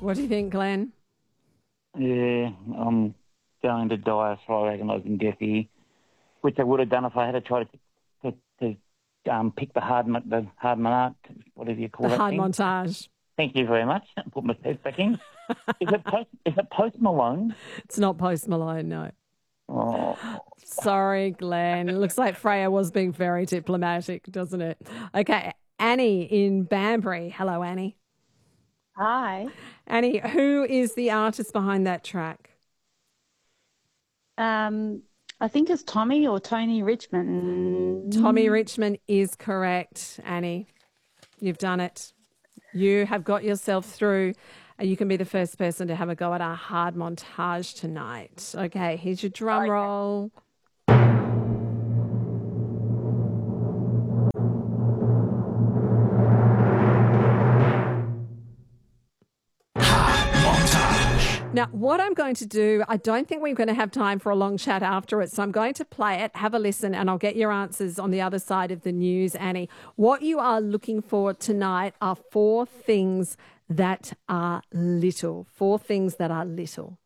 What do you think, Glenn? Yeah, I'm going to die for agonising death here, which I would have done if I had tried to pick the hard monarch, whatever you call The that hard thing. montage. Thank you very much. Put my teeth back in. Is it Post Malone? It's not Post Malone, no. Oh, Sorry, Glenn. It looks like Freya was being very diplomatic, doesn't it? Okay, Annie in Banbury. Hello, Annie. Hi. Annie, who is the artist behind that track? I think it's Tommy or Tony Richmond. Tommy Richmond is correct, Annie. You've done it. You have got yourself through. You can be the first person to have a go at our hard montage tonight. Okay, here's your drum roll. Now, what I'm going to do, I don't think we're going to have time for a long chat after it, so I'm going to play it, have a listen, and I'll get your answers on the other side of the news, Annie. What you are looking for tonight are 4 things that are little. 4 things that are little.